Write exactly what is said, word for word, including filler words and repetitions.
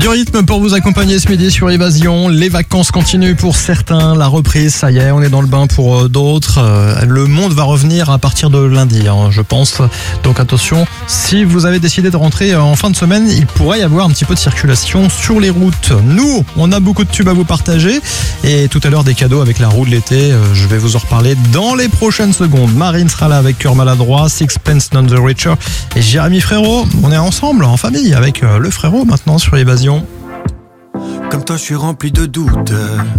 Du rythme pour vous accompagner ce midi sur Évasion. Les vacances continuent pour certains, la reprise, ça y est, on est dans le bain pour d'autres. Le monde va revenir à partir de lundi, hein, je pense. Donc attention, si vous avez décidé de rentrer en fin de semaine, il pourrait y avoir un petit peu de circulation sur les routes. Nous, on a beaucoup de tubes à vous partager et tout à l'heure des cadeaux avec la roue de l'été. Je vais vous en reparler dans les prochaines secondes. Marine sera là avec Cœur Maladroit, Sixpence None the Richer et Jérémy Frérot. On est ensemble, en famille, avec le frérot maintenant sur Évasion. Comme toi je suis rempli de doutes,